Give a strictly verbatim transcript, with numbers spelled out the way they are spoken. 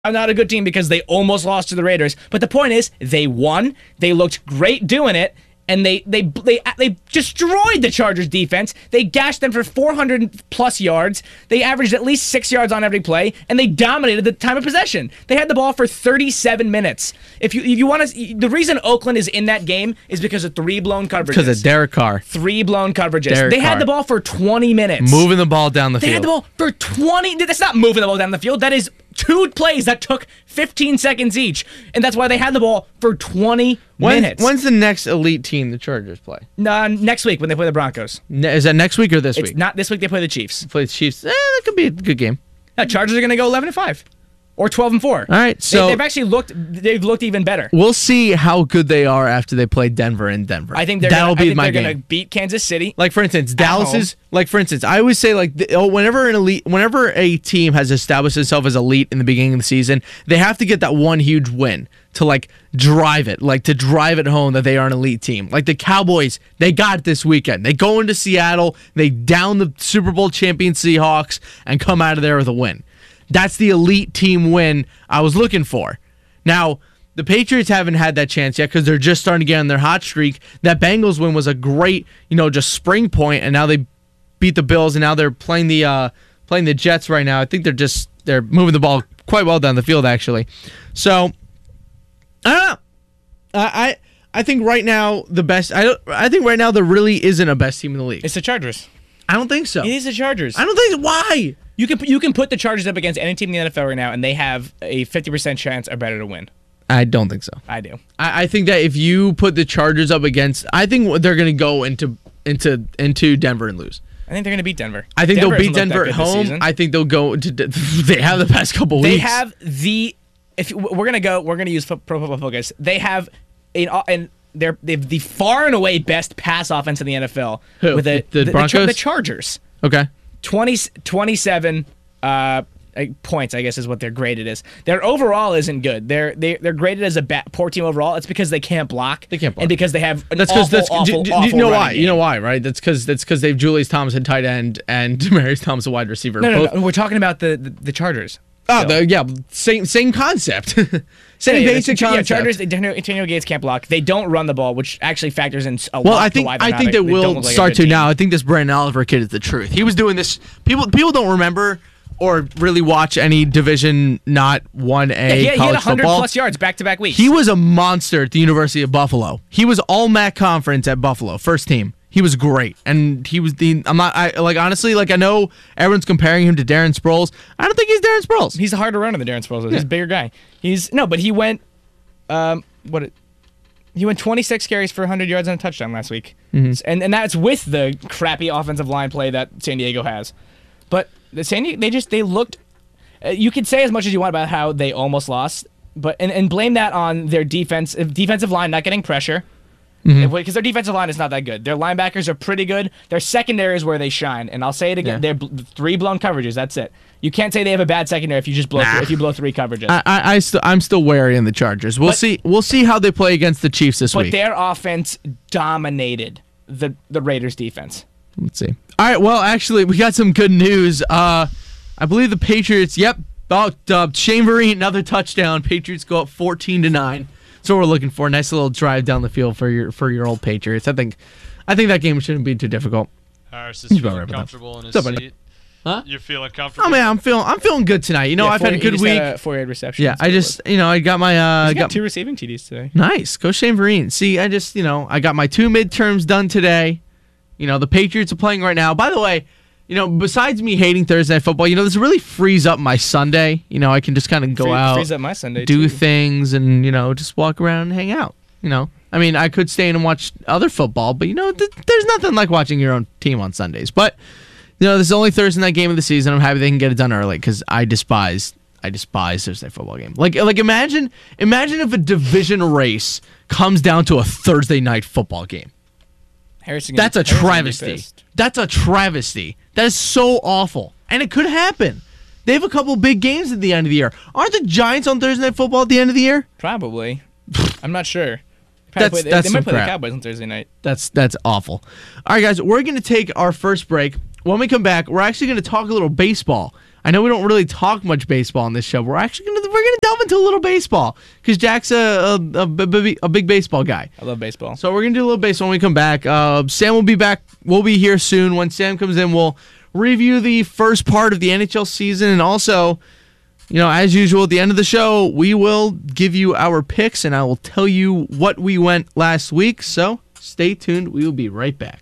not a good team because they almost lost to the Raiders. But the point is, they won. They looked great doing it. And they they they they destroyed the Chargers defense. They gashed them for four hundred plus yards. They averaged at least six yards on every play, and they dominated the time of possession. They had the ball for thirty-seven minutes. If you if you want to, the reason Oakland is in that game is because of three blown coverages. Because of Derek Carr. Three blown coverages. Derek they had Carr. the ball for twenty minutes. Moving the ball down the they field. They had the ball for twenty. That's not moving the ball down the field. That is two plays that took fifteen seconds each, and that's why they had the ball for twenty when, minutes. When's the next elite team the Chargers play? Uh, next week when they play the Broncos. Ne- is that next week or this it's week? Not this week. They play the Chiefs. Play the Chiefs. Eh, that could be a good game. Yeah, Chargers are going to go eleven and five, or twelve and four. All right, so they, they've actually looked. They've looked even better. We'll see how good they are after they play Denver in Denver. I think they're that'll gonna, be I think my they're game. They're going to beat Kansas City. Like for instance, Dallas is like for instance. I always say like the, oh, whenever an elite, whenever a team has established itself as elite in the beginning of the season, they have to get that one huge win to like drive it, like to drive it home that they are an elite team. Like the Cowboys, they got it this weekend. They go into Seattle, they down the Super Bowl champion Seahawks, and come out of there with a win. That's the elite team win I was looking for. Now, the Patriots haven't had that chance yet because they're just starting to get on their hot streak. That Bengals win was a great, you know, just spring point, and now they beat the Bills, and now they're playing the uh, playing the Jets right now. I think they're just they're moving the ball quite well down the field, actually. So, I don't know. I I think right now the best. I don't. I think right now there really isn't a best team in the league. It's the Chargers. I don't think so. It is the Chargers. I don't think so. Why? You can you can put the Chargers up against any team in the N F L right now, and they have a fifty percent chance or better to win. I don't think so. I do. I, I think that if you put the Chargers up against, I think they're going to go into into into Denver and lose. I think they're going to beat Denver. I think Denver they'll beat Denver at home. I think they'll go to. They have the past couple they weeks. They have the. If we're going to go, we're going to use Pro Football Focus. They have an and they're they've the far and away best pass offense in the N F L. Who? With the, the, the Broncos? The, the Chargers. Okay. twenty, twenty-seven uh, points, I guess, is what their graded is. Their overall isn't good. They're they, they're graded as a bad, poor team overall. It's because they can't block. They can't block. And because they have an that's awful, that's, awful, do, do, awful you know why? game. You know why, right? That's because that's because they have Julius Thomas at tight end and Demaryius Thomas a wide receiver. No, no, Both, no, we're talking about the, the, the Chargers. Oh, the, yeah, same same concept. Same yeah, basic the, concept. Yeah, Chargers, Antonio, Antonio Gates can't block. They don't run the ball, which actually factors in a well, lot I think to why I they're think not they a, will like start to team. now. I think this Brandon Oliver kid is the truth. He was doing this. People people don't remember or really watch any Division not one A yeah, he, had, college he had one hundred football. plus yards back to back weeks. He was a monster at the University of Buffalo. He was all M A C conference at Buffalo, first team. He was great, and he was the. I'm not. I like honestly, like I know everyone's comparing him to Darren Sproles. I don't think he's Darren Sproles. He's harder runner than Darren Sproles. He's Yeah. a bigger guy. He's no, but he went. Um, what? It, he went twenty-six carries for one hundred yards and a touchdown last week, Mm-hmm. and and that's with the crappy offensive line play that San Diego has. But the San Diego, they just they looked. Uh, you could say as much as you want about how they almost lost, but and, and blame that on their defense, defensive line not getting pressure. Mm-hmm. Because their defensive line is not that good. Their linebackers are pretty good. Their secondary is where they shine. And I'll say it again: Yeah. they're bl- three blown coverages. That's it. You can't say they have a bad secondary if you just blow Nah. th- if you blow three coverages. I, I, I st- I'm still wary in the Chargers. We'll But- see. We'll see how they play against the Chiefs this but week. their offense dominated the the Raiders' defense. Let's see. All right. Well, actually, we got some good news. Uh, I believe the Patriots. Yep. Oh, uh, Shane Vereen, another touchdown. Patriots go up fourteen to nine. That's what we're looking for. Nice little drive down the field for your for your old Patriots. I think, I think that game shouldn't be too difficult. Harris is He's about feeling right with comfortable in his What's up, buddy? seat. Huh? You're feeling comfortable. Oh man, I'm feeling I'm feeling good tonight. You know, Yeah, I've four- had a he good just week. Had a four-yard reception. Yeah, I just you know I got my uh He's got got two receiving T Ds today. nice. Go Shane Vereen. See, I just you know I got my two midterms done today. You know the Patriots are playing right now. By the way, you know besides me hating Thursday Night Football, you know this really frees up my Sunday. You know I can just kind of go Free, out, frees up my Sunday do too. things, and you know just walk around and hang out. You know, I mean I could stay in and watch other football, but you know th- there's nothing like watching your own team on Sundays. But you know this is only Thursday night game of the season. I'm happy they can get it done early because I despise. I despise Thursday Night Football game. Like, like imagine, imagine if a division race comes down to a Thursday night football game. Harrison That's a Harrison gonna be travesty. pissed. That's a travesty. That is so awful, and it could happen. They have a couple big games at the end of the year. Aren't the Giants on Thursday Night Football at the end of the year? Probably. I'm not sure. Probably That's- play, they, that's they might some play crap. the Cowboys on Thursday night. That's that's awful. All right, guys, we're going to take our first break. When we come back, we're actually going to talk a little baseball. I know we don't really talk much baseball on this show. We're actually going to gonna delve into a little baseball because Jack's a a, a a a big baseball guy. I love baseball. So we're gonna do a little baseball when we come back. Uh, Sam will be back. We'll be here soon. When Sam comes in, we'll review the first part of the N H L season, and also, you know, as usual, at the end of the show, we will give you our picks, and I will tell you what we went last week. So stay tuned. We will be right back.